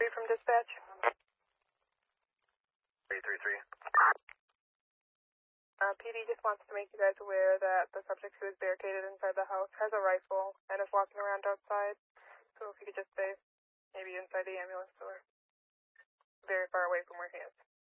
from dispatch. 333. PD just wants to make you guys aware that the subject who is barricaded inside the house has a rifle and is walking around outside. So if you could just stay maybe inside the ambulance or very far away from where he is.